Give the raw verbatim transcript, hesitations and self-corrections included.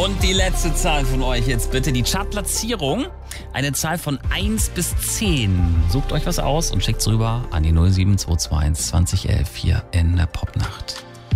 Und die letzte Zahl von euch jetzt bitte, die Chartplatzierung. Eine Zahl von eins bis zehn. Sucht euch was aus und schickt's rüber an die null sieben zwei zwei eins zwanzig elf hier in der Popnacht.